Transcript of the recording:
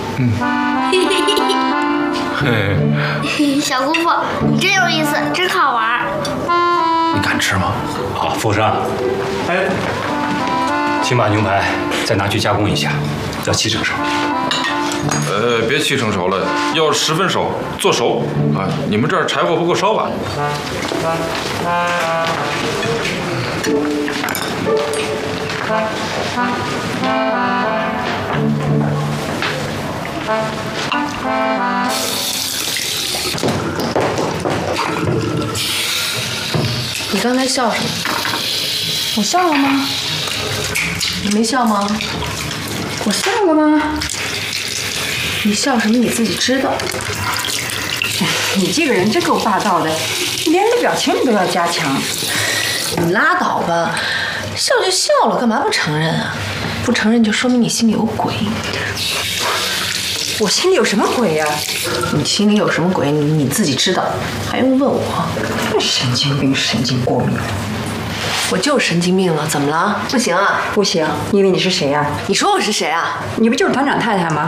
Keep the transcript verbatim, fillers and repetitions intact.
嗯。嘿， 小姑父，你真有意思，真好玩。 你敢吃吗？ 好，富商，哎，请把牛排再拿去加工一下，要七成熟。 呃，别七成熟了，要十分熟，做熟啊！你们这儿柴火不够烧吧？ 你刚才笑什么？ 我笑了吗？ 你没笑吗？ 我笑了吗？ 你笑什么？你自己知道。 你这个人真够霸道的，连人的表情你都要加强。 你拉倒吧，笑就笑了，干嘛不承认啊？不承认就说明你心里有鬼。 我心里有什么鬼呀、啊？ 你心里有什么鬼，你你自己知道，还用问我？ 神经病，神经过敏。 我就神经病了，怎么了？不行啊？ 不行，你以为你是谁呀、啊？ 你说我是谁啊？ 你不就是团长太太吗？